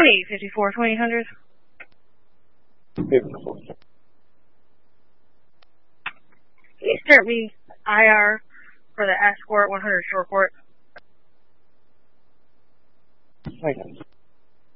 54, 2000. 54. You start me IR for the Escort 100 short court. Okay.